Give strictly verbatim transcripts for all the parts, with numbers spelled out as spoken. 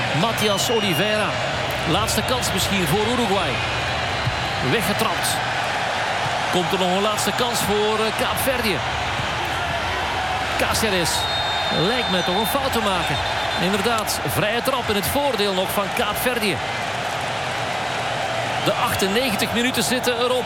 Matias Oliveira. Laatste kans misschien voor Uruguay. Weggetrapt. Komt er nog een laatste kans voor Kaapverdië. Cáceres lijkt me toch een fout te maken. Inderdaad, vrije trap in het voordeel nog van Kaapverdië. De achtennegentig minuten zitten erop.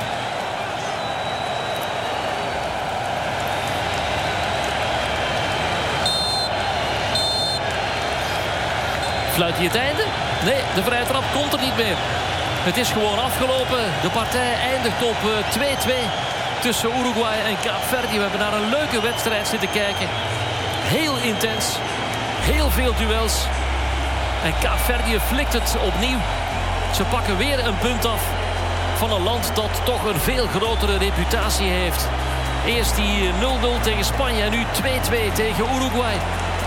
Fluit hij het einde? Nee, de vrije trap komt er niet meer. Het is gewoon afgelopen. De partij eindigt op twee-twee tussen Uruguay en Kaapverdië. We hebben naar een leuke wedstrijd zitten kijken. Heel intens. Heel veel duels. En Kaapverdië flikt het opnieuw. Ze pakken weer een punt af van een land dat toch een veel grotere reputatie heeft. Eerst die nul nul tegen Spanje en nu twee-twee tegen Uruguay.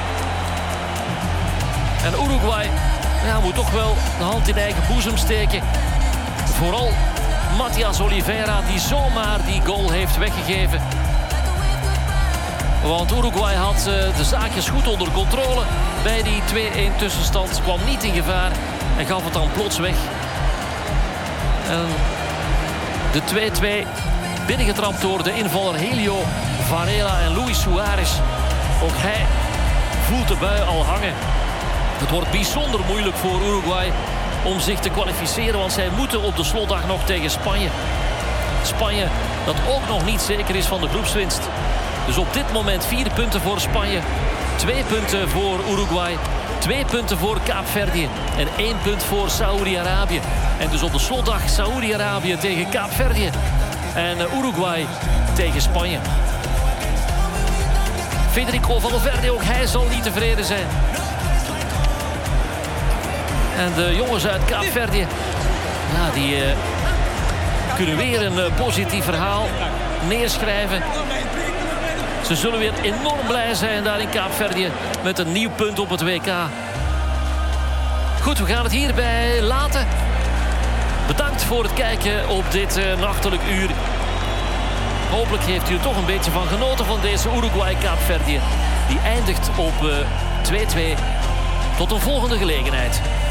En Uruguay ja, moet toch wel de hand in eigen boezem steken. Vooral Matias Oliveira die zomaar die goal heeft weggegeven. Want Uruguay had uh, de zaakjes goed onder controle. Bij die twee-een tussenstand kwam niet in gevaar. En gaf het dan plots weg. En de twee-twee binnengetrapt door de invaller Helio Varela en Luis Suarez. Ook hij voelt de bui al hangen. Het wordt bijzonder moeilijk voor Uruguay om zich te kwalificeren. Want zij moeten op de slotdag nog tegen Spanje. Spanje dat ook nog niet zeker is van de groepswinst. Dus op dit moment vier punten voor Spanje. Twee punten voor Uruguay. Twee punten voor Kaapverdië. En één punt voor Saoedi-Arabië. En dus op de slotdag Saoedi-Arabië tegen Kaapverdië. En Uruguay tegen Spanje. Federico Valverde, ook hij zal niet tevreden zijn. En de jongens uit Kaapverdië, ja, die uh, kunnen weer een uh, positief verhaal neerschrijven. Ze zullen weer enorm blij zijn daar in Kaapverdië met een nieuw punt op het W K. Goed, we gaan het hierbij laten. Bedankt voor het kijken op dit uh, nachtelijk uur. Hopelijk heeft u er toch een beetje van genoten van deze Uruguay-Kaapverdië. Die eindigt op twee-twee. Uh, Tot een volgende gelegenheid.